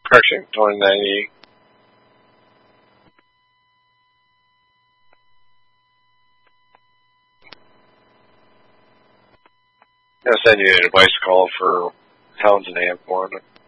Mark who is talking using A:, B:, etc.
A: Correction, 2090. I'm going to send you a device call for Townsend Airport.